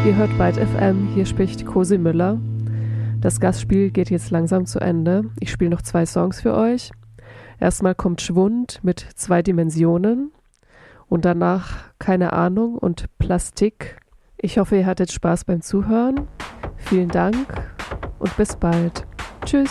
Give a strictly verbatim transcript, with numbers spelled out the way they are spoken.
Ihr hört Byte F M, hier spricht Cosi Müller. Das Gastspiel geht jetzt langsam zu Ende. Ich spiele noch zwei Songs für euch. Erstmal kommt Schwund mit Zwei Dimensionen und danach Keine Ahnung und Plastik. Ich hoffe, ihr hattet Spaß beim Zuhören. Vielen Dank und bis bald. Tschüss.